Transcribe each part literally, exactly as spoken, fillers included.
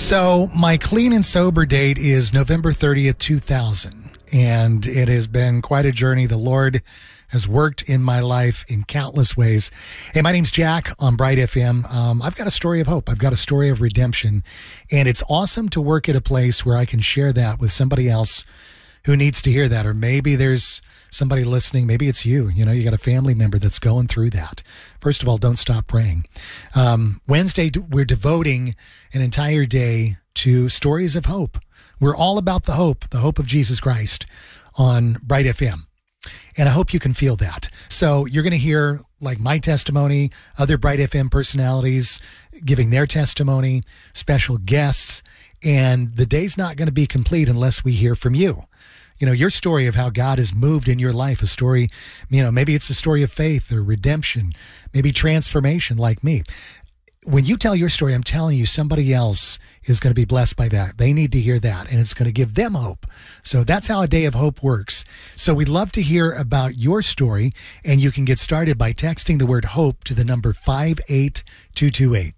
So my clean and sober date is November thirtieth, two thousand. And it has been quite a journey. The Lord has worked in my life in countless ways. Hey, my name's Jack on Bright F M. Um, I've got a story of hope. I've got a story of redemption. And it's awesome to work at a place where I can share that with somebody else who needs to hear that. Or maybe there's somebody listening. Maybe it's you. You know, you got a family member that's going through that. First of all, don't stop praying. Um, Wednesday, we're devoting an entire day to stories of hope. We're all about the hope, the hope of Jesus Christ on Bright F M. And I hope you can feel that. So you're going to hear like my testimony, other Bright F M personalities giving their testimony, special guests, and the day's not going to be complete unless we hear from you. You know, your story of how God has moved in your life, a story, you know, maybe it's a story of faith or redemption, maybe transformation like me. When you tell your story, I'm telling you, somebody else is going to be blessed by that. They need to hear that, and it's going to give them hope. So that's how a day of hope works. So we'd love to hear about your story, and you can get started by texting the word hope to the number five eight two two eight.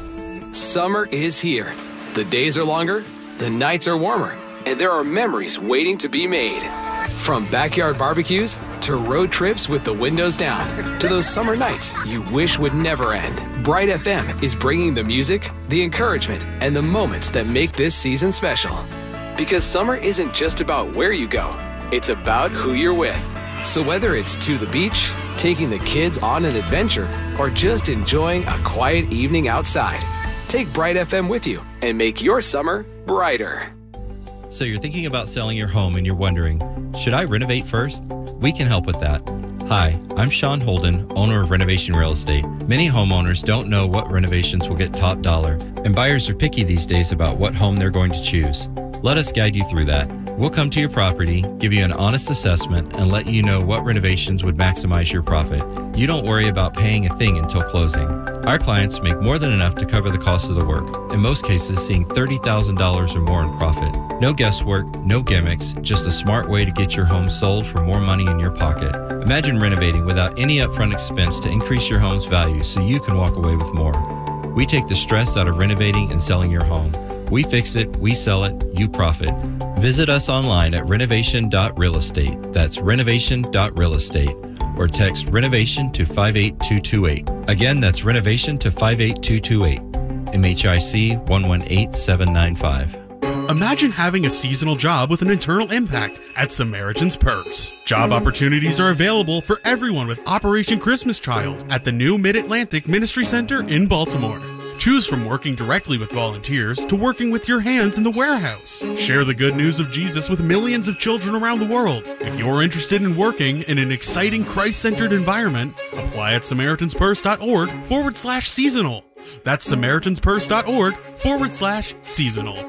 Summer is here. The days are longer, the nights are warmer, and there are memories waiting to be made. From backyard barbecues to road trips with the windows down to those summer nights you wish would never end. Bright F M is bringing the music, the encouragement, and the moments that make this season special. Because summer isn't just about where you go, it's about who you're with. So whether it's to the beach, taking the kids on an adventure, or just enjoying a quiet evening outside, take Bright F M with you and make your summer brighter. So you're thinking about selling your home and you're wondering, should I renovate first? We can help with that. Hi, I'm Sean Holden, owner of Renovation Real Estate. Many homeowners don't know what renovations will get top dollar, and buyers are picky these days about what home they're going to choose. Let us guide you through that. We'll come to your property, give you an honest assessment, and let you know what renovations would maximize your profit. You don't worry about paying a thing until closing. Our clients make more than enough to cover the cost of the work, in most cases seeing thirty thousand dollars or more in profit. No guesswork, no gimmicks, just a smart way to get your home sold for more money in your pocket. Imagine renovating without any upfront expense to increase your home's value so you can walk away with more. We take the stress out of renovating and selling your home. We fix it, we sell it, you profit. Visit us online at renovation dot real estate. That's renovation dot real estate. Or text renovation to five eight two two eight. Again, that's renovation to five eight two two eight. M H I C one one eight seven nine five. Imagine having a seasonal job with an internal impact at Samaritan's Purse. Job opportunities are available for everyone with Operation Christmas Child at the new Mid-Atlantic Ministry Center in Baltimore. Choose from working directly with volunteers to working with your hands in the warehouse. Share the good news of Jesus with millions of children around the world. If you're interested in working in an exciting Christ-centered environment, apply at SamaritansPurse.org forward slash seasonal. That's SamaritansPurse.org forward slash seasonal.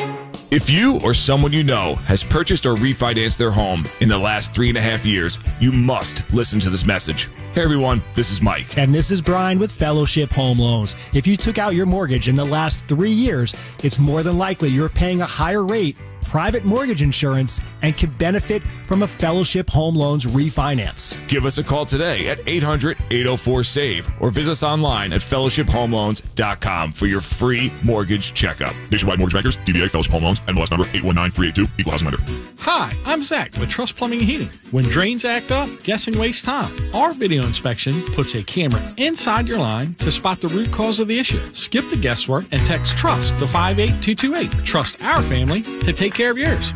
If you or someone you know has purchased or refinanced their home in the last three and a half years, you must listen to this message. Hey everyone, this is Mike. And this is Brian with Fellowship Home Loans. If you took out your mortgage in the last three years, it's more than likely you're paying a higher rate, private mortgage insurance, and can benefit from a Fellowship Home Loans refinance. Give us a call today at eight hundred, eight oh four, SAVE or visit us online at fellowship home loans dot com for your free mortgage checkup. Nationwide Mortgage Bankers, D B A Fellowship Home Loans, N M L S number eight one nine three eight two, Equal Housing Lender. Hi, I'm Zach with Trust Plumbing and Heating. When drains act up, guessing wastes time. Our video inspection puts a camera inside your line to spot the root cause of the issue. Skip the guesswork and text TRUST to five eight two two eight. Trust our family to take care of yours.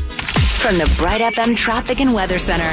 From the Bright F M Traffic and Weather Center.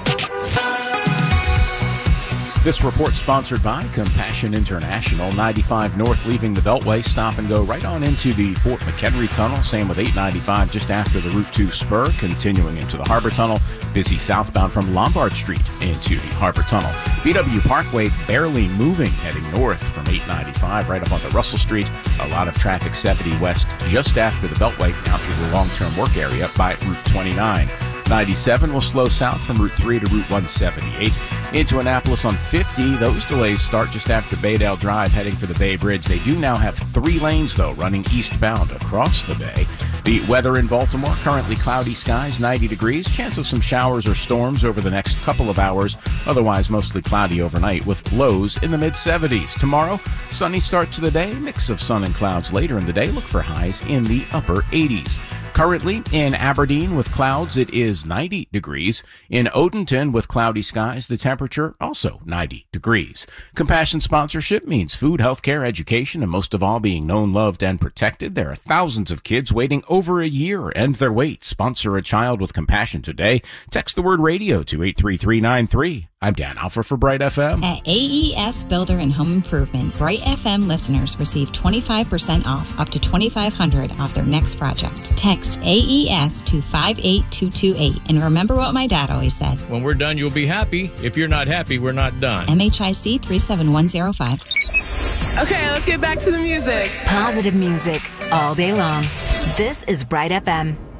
This report sponsored by Compassion International. ninety-five North leaving the Beltway, stop and go right on into the Fort McHenry Tunnel. Same with eight ninety-five just after the Route two spur, continuing into the Harbor Tunnel. Busy southbound from Lombard Street into the Harbor Tunnel. B W Parkway barely moving, heading north from eight ninety-five right up onto Russell Street. A lot of traffic seventy west just after the Beltway, out through the long-term work area by Route twenty-nine. ninety-seven will slow south from Route three to Route one seventy-eight. Into Annapolis on fifty, those delays start just after Baydale Drive, heading for the Bay Bridge. They do now have three lanes, though, running eastbound across the Bay. The weather in Baltimore, currently cloudy skies, ninety degrees. Chance of some showers or storms over the next couple of hours. Otherwise, mostly cloudy overnight with lows in the mid-seventies. Tomorrow, sunny start to the day, mix of sun and clouds later in the day. Look for highs in the upper eighties. Currently in Aberdeen with clouds, it is ninety degrees. In Odenton with cloudy skies, the temperature also ninety degrees. Compassion sponsorship means food, healthcare, education, and most of all being known, loved, and protected. There are thousands of kids waiting over a year. End their wait. Sponsor a child with compassion today. Text the word radio to eight three three nine three. I'm Dan Alpha for Bright F M. At A E S Builder and Home Improvement, Bright F M listeners receive twenty-five percent off, up to twenty-five hundred dollars off their next project. Text A E S to five eight two two eight. And remember what my dad always said. When we're done, you'll be happy. If you're not happy, we're not done. M H I C three seven one zero five. Okay, let's get back to the music. Positive music all day long. This is Bright F M.